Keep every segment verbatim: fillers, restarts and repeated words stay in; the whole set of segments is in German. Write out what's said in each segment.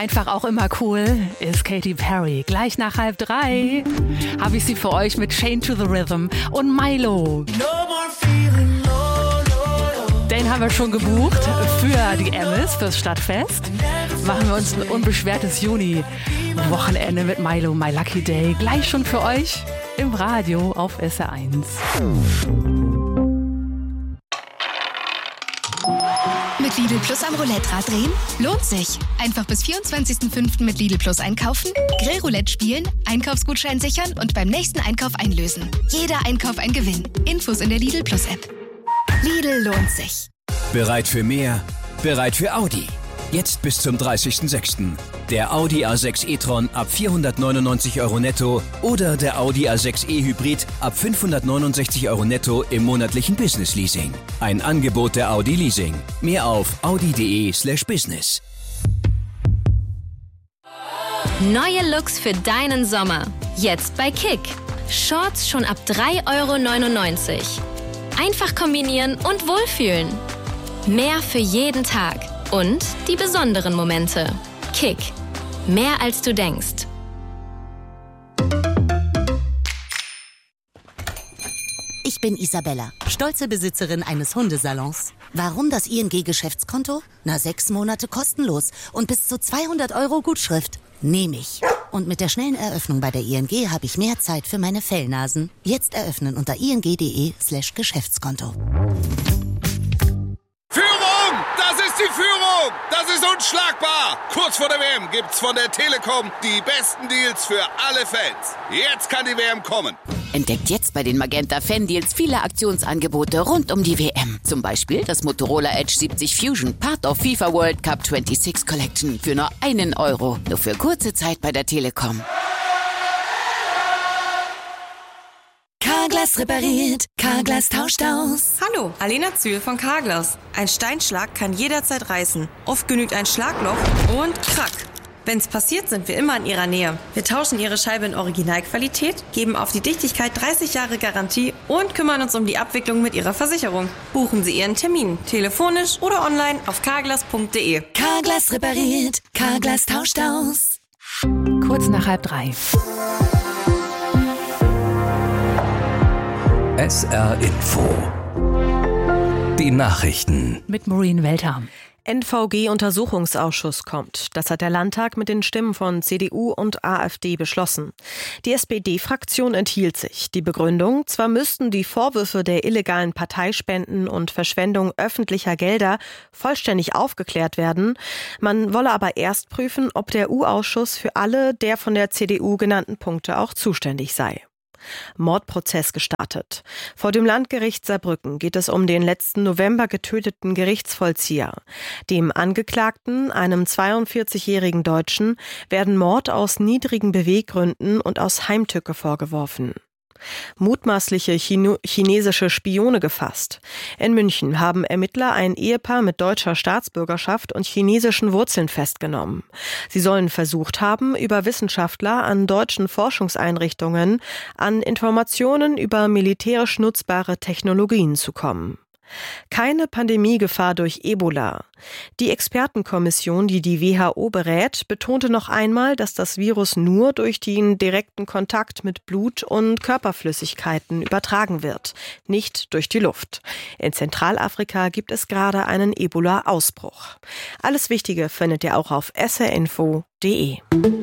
einfach auch immer cool, ist Katy Perry. Gleich nach halb drei habe ich sie für euch mit Chained to the Rhythm und Milo. Den haben wir schon gebucht für die Emmys, fürs Stadtfest. Machen wir uns ein unbeschwertes Juni-Wochenende mit Milo, My Lucky Day. Gleich schon für euch im Radio auf S R eins. Mit Lidl Plus am Roulette-Rad drehen? Lohnt sich. Einfach bis vierundzwanzigsten fünften mit Lidl Plus einkaufen, Grillroulette spielen, Einkaufsgutschein sichern und beim nächsten Einkauf einlösen. Jeder Einkauf ein Gewinn. Infos in der Lidl Plus App. Lidl lohnt sich. Bereit für mehr? Bereit für Audi. Jetzt bis zum dreißigsten sechsten Der Audi A sechs e-tron ab vierhundertneunundneunzig Euro netto oder der Audi A sechs e Hybrid ab fünfhundertneunundsechzig Euro netto im monatlichen Business Leasing. Ein Angebot der Audi Leasing. Mehr auf audi.de slash business. Neue Looks für deinen Sommer. Jetzt bei Kick. Shorts schon ab drei Euro neunundneunzig. Einfach kombinieren und wohlfühlen. Mehr für jeden Tag. Und die besonderen Momente. Kick. Mehr als du denkst. Ich bin Isabella, stolze Besitzerin eines Hundesalons. Warum das I N G-Geschäftskonto? Na, sechs Monate kostenlos und bis zu zweihundert Euro Gutschrift. Nehme ich. Und mit der schnellen Eröffnung bei der I N G habe ich mehr Zeit für meine Fellnasen. Jetzt eröffnen unter ing.de slash Geschäftskonto. Führung! Das ist die Führung! Das ist unschlagbar! Kurz vor der W M gibt's von der Telekom die besten Deals für alle Fans. Jetzt kann die W M kommen. Entdeckt jetzt bei den Magenta Fan Deals viele Aktionsangebote rund um die W M. Zum Beispiel das Motorola Edge siebzig Fusion, Part of FIFA World Cup sechsundzwanzig Collection für nur einen Euro. Nur für kurze Zeit bei der Telekom. Carglass repariert, Carglass tauscht aus. Hallo, Alena Zühl von Carglass. Ein Steinschlag kann jederzeit reißen. Oft genügt ein Schlagloch und krack. Wenn's passiert, sind wir immer in Ihrer Nähe. Wir tauschen Ihre Scheibe in Originalqualität, geben auf die Dichtigkeit dreißig Jahre Garantie und kümmern uns um die Abwicklung mit Ihrer Versicherung. Buchen Sie Ihren Termin, telefonisch oder online auf carglass punkt de. Carglass repariert, Carglass tauscht aus. Kurz nach halb drei. S R Info. Die Nachrichten. Mit Maureen Welter. N V G-Untersuchungsausschuss kommt. Das hat der Landtag mit den Stimmen von C D U und AfD beschlossen. Die S P D-Fraktion enthielt sich. Die Begründung: Zwar müssten die Vorwürfe der illegalen Parteispenden und Verschwendung öffentlicher Gelder vollständig aufgeklärt werden, man wolle aber erst prüfen, ob der U-Ausschuss für alle der von der C D U genannten Punkte auch zuständig sei. Mordprozess gestartet. Vor dem Landgericht Saarbrücken geht es um den letzten November getöteten Gerichtsvollzieher. Dem Angeklagten, einem zweiundvierzigjährigen Deutschen, werden Mord aus niedrigen Beweggründen und aus Heimtücke vorgeworfen. Mutmaßliche Chino- chinesische Spione gefasst. In München haben Ermittler ein Ehepaar mit deutscher Staatsbürgerschaft und chinesischen Wurzeln festgenommen. Sie sollen versucht haben, über Wissenschaftler an deutschen Forschungseinrichtungen an Informationen über militärisch nutzbare Technologien zu kommen. Keine Pandemiegefahr durch Ebola. Die Expertenkommission, die die W H O berät, betonte noch einmal, dass das Virus nur durch den direkten Kontakt mit Blut und Körperflüssigkeiten übertragen wird, nicht durch die Luft. In Zentralafrika gibt es gerade einen Ebola-Ausbruch. Alles Wichtige findet ihr auch auf s r info punkt de.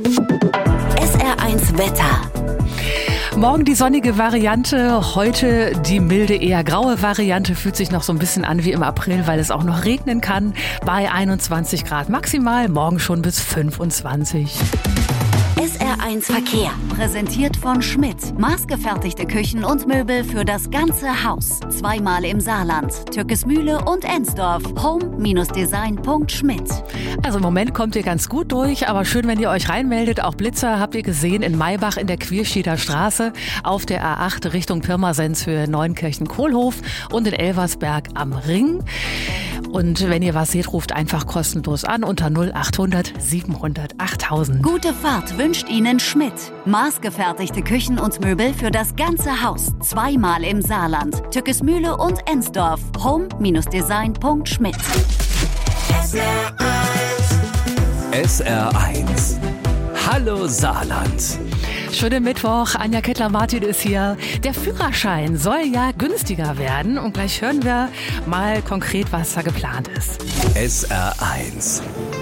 S R eins Wetter. Morgen die sonnige Variante, heute die milde, eher graue Variante. Fühlt sich noch so ein bisschen an wie im April, weil es auch noch regnen kann. Bei einundzwanzig Grad maximal, morgen schon bis fünfundzwanzig. S R eins Verkehr, präsentiert von Schmidt. Maßgefertigte Küchen und Möbel für das ganze Haus. Zweimal im Saarland, Türkesmühle und Ensdorf. home Design punkt schmidt. Also im Moment kommt ihr ganz gut durch, aber schön, wenn ihr euch reinmeldet. Auch Blitzer habt ihr gesehen in Maybach in der Quierschieder Straße, auf der A acht Richtung Pirmasens für Neunkirchen-Kohlhof und in Elversberg am Ring. Und wenn ihr was seht, ruft einfach kostenlos an unter null achthundert siebenhundert achttausend. Gute Fahrt wünscht Ihnen Schmidt. Maßgefertigte Küchen und Möbel für das ganze Haus. Zweimal im Saarland, Türkesmühle und Ensdorf. home Design punkt schmidt. S S R eins. Hallo Saarland. Schönen Mittwoch, Anja Kettler-Martin ist hier. Der Führerschein soll ja günstiger werden und gleich hören wir mal konkret, was da geplant ist. S R eins.